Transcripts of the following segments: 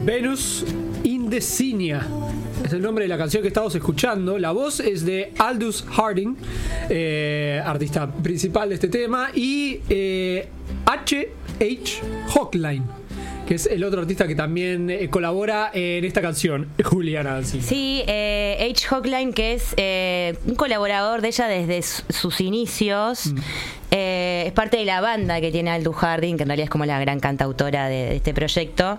Venus Indecinia es el nombre de la canción que estamos escuchando. La voz es de Aldous Harding, artista principal de este tema, y H.H. Hawkline, que es el otro artista que también colabora en esta canción, Juliana. Sí, H. Hawkline, que es un colaborador de ella desde sus inicios. Es parte de la banda que tiene Aldous Harding, que en realidad es como la gran cantautora de este proyecto,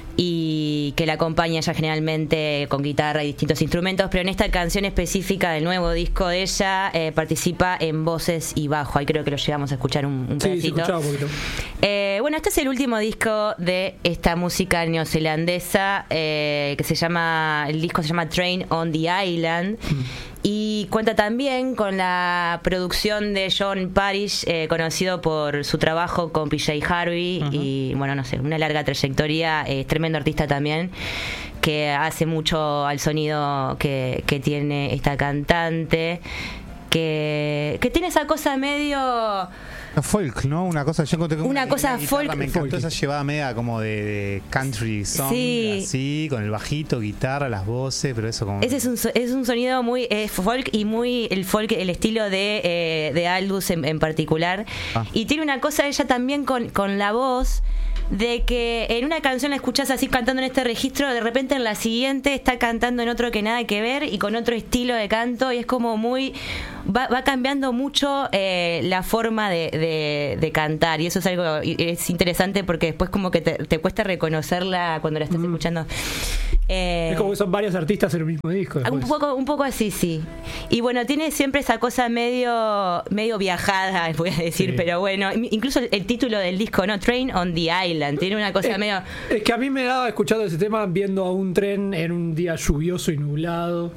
y que la acompaña ella generalmente con guitarra y distintos instrumentos, pero en esta canción específica del nuevo disco de ella participa en voces y bajo. Ahí creo que lo llegamos a escuchar un pedacito. Sí, se escuchaba un poquito. Bueno, este es el último disco de esta música neozelandesa, que se llama, el disco se llama Train on the Island. Y cuenta también con la producción de John Parish, conocido por su trabajo con PJ Harvey. Y bueno, no sé, una larga trayectoria. Es tremendo artista también, que hace mucho al sonido que tiene esta cantante, que tiene esa cosa medio... folk, ¿no? Una cosa, yo encontré como una cosa folk. Me encantó esa llevada media como de country song, sí, así, con el bajito, guitarra, las voces, pero eso como... Ese es un sonido muy folk, y muy el folk, el estilo de Aldous en particular. Y tiene una cosa ella también con la voz, de que en una canción la escuchás así cantando en este registro, de repente en la siguiente está cantando en otro que nada que ver y con otro estilo de canto, y es como muy... Va cambiando mucho la forma de cantar, y eso es algo, es interesante porque después como que te cuesta reconocerla cuando la estás escuchando. Es como que son varios artistas en el mismo disco. Un poco así, sí. Y bueno, tiene siempre esa cosa medio viajada, voy a decir, sí. Pero bueno, incluso el título del disco, ¿no? Train on the Island, tiene una cosa medio... Es que a mí me daba escuchando ese tema viendo a un tren en un día lluvioso y nublado,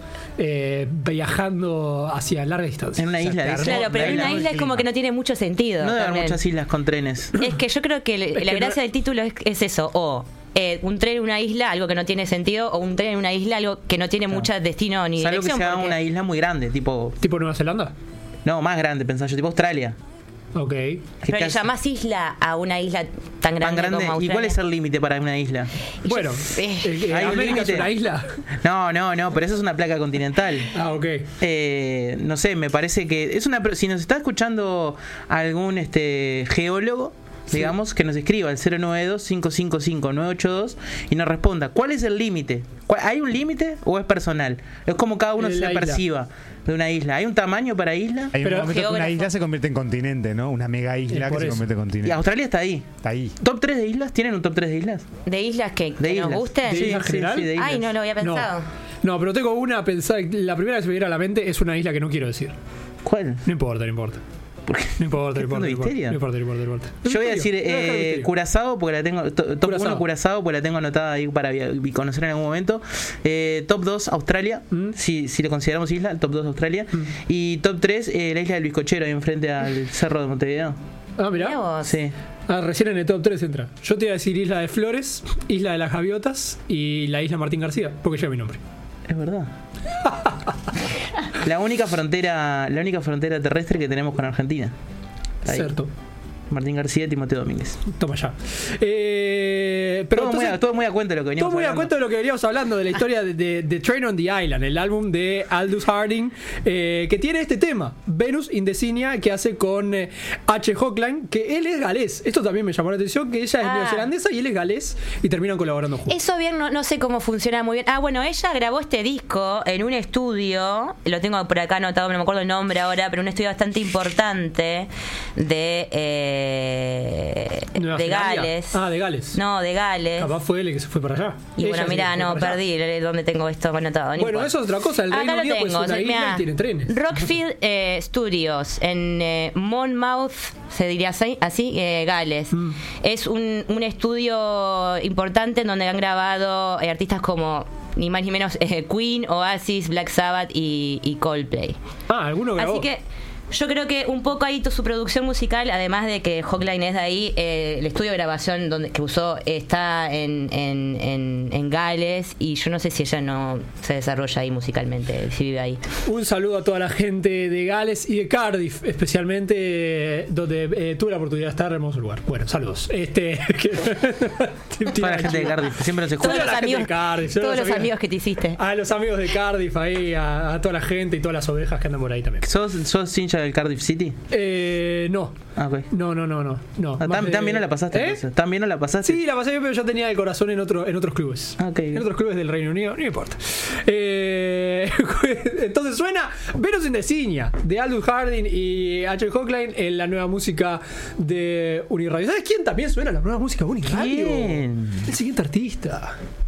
viajando hacia larga distancia. En una isla. Claro, pero en una isla es como que no tiene mucho sentido. No debe haber muchas islas con trenes. Es que yo creo que la gracia del título es eso, un tren en una isla, algo que no tiene sentido, o un tren en una isla, algo que no tiene mucho destino ni dirección. Salvo que sea una isla muy grande, tipo Nueva Zelanda. No, más grande, pensaba yo, tipo Australia. Ok. Pero le llamás isla a una isla tan grande como Australia. ¿Y cuál es el límite para una isla? Bueno, ¿América es una isla? No, pero eso es una placa continental. Ok. No sé, me parece que es una... Si nos está escuchando algún geólogo, digamos, que nos escriba al 092-555-982 y nos responda, ¿cuál es el límite? ¿Hay un límite o es personal? Es como cada uno se perciba de una isla. ¿Hay un tamaño para isla? Hay un momento que una isla se convierte en continente, ¿no? Una mega isla que se convierte en continente. Y Australia está ahí. ¿Top 3 de islas? ¿Tienen un top 3 de islas? ¿De islas que nos gusten? ¿De islas general? Sí, de islas. Ay, no lo había pensado. No, pero tengo una pensada. La primera que se me viene a la mente es una isla que no quiero decir. ¿Cuál? No importa. No importa. Yo voy a decir Curazao, porque la tengo. Top 1 Curazao, porque la tengo anotada ahí para conocer en algún momento. Top 2 Australia, si lo consideramos isla, el top 2 Australia. Y top 3 la isla del Bizcochero, ahí enfrente al Cerro de Montevideo. Ah, mirá. Sí. Recién en el top 3 entra. Yo te iba a decir Isla de Flores, Isla de las Gaviotas y la Isla Martín García, porque lleva mi nombre. Es verdad. La única frontera terrestre que tenemos con Argentina. Ahí. Cierto. Martín García y Timoteo Domínguez. Toma ya. Pero todo muy a cuenta de lo que veníamos hablando. Todo muy a cuenta de lo que veníamos hablando, de la historia de Train on the Island, el álbum de Aldous Harding, que tiene este tema, Venus Indecinia, que hace con H. Hawkline, que él es galés. Esto también me llamó la atención, que ella es neozelandesa y él es galés, y terminan colaborando juntos. Eso bien, no sé cómo funciona muy bien. Bueno, ella grabó este disco en un estudio, lo tengo por acá anotado, no me acuerdo el nombre ahora, pero un estudio bastante importante de Gales. De Gales. No, de Gales. Capaz fue él que se fue para allá. Y bueno, mira, perdí dónde tengo esto anotado. Bueno, eso es otra cosa. El Reino Unido pues, es una isla y tiene trenes. Rockfield Studios en Monmouth, se diría así, Gales. Es un estudio importante en donde han grabado artistas como ni más ni menos Queen, Oasis, Black Sabbath y Coldplay. ¿Alguno grabó? Así que Yo creo que un poco ahí su producción musical, además de que Hawkline es de ahí, el estudio de grabación que usó está en Gales, y yo no sé si ella no se desarrolla ahí musicalmente, si vive ahí. Un saludo a toda la gente de Gales y de Cardiff, especialmente donde tuve la oportunidad de estar, hermoso lugar. Bueno, saludos. Toda la gente de Cardiff, siempre nos escucha. Todos los amigos que te hiciste. A los amigos de Cardiff ahí, a toda la gente y todas las ovejas que andan por ahí también. ¿Sos hincha del Cardiff City? No. Okay. No. ¿También no la pasaste? ¿También no la pasaste? Sí, la pasé bien, pero yo tenía el corazón en otros clubes. Okay. En otros clubes del Reino Unido, no me importa. Entonces suena Venus Indesinia de Aldous Harding y H. Hawkline en la nueva música de Uniradio. ¿Sabes quién también suena la nueva música de Uniradio? ¿Quién? El siguiente artista.